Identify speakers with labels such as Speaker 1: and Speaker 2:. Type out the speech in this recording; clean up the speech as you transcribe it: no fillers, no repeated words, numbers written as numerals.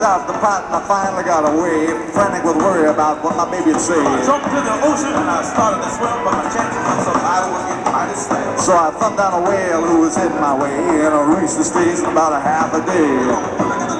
Speaker 1: Out the pot and I finally got away, frantic with worry about what my baby'd say.
Speaker 2: I jumped in the ocean and I started to swim, but my chances of survival was getting mighty slim.
Speaker 1: So I thumbed down a whale who was in my way, and I reached the station about a half a day.